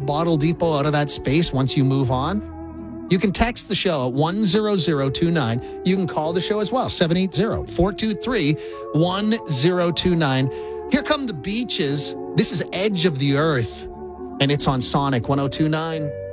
Bottle Depot out of that space once you move on? You can text the show at 10029. You can call the show as well, 780-423-1029. Here come the Beaches. This is Edge of the Earth, and it's on Sonic 102.9.